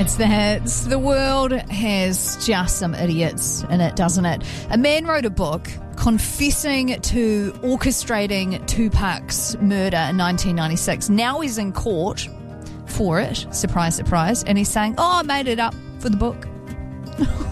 It's the world has just some idiots in it, doesn't it? A man wrote a book confessing to orchestrating Tupac's murder in 1996. Now he's in court for it. Surprise, surprise. And he's saying, I made it up for the book.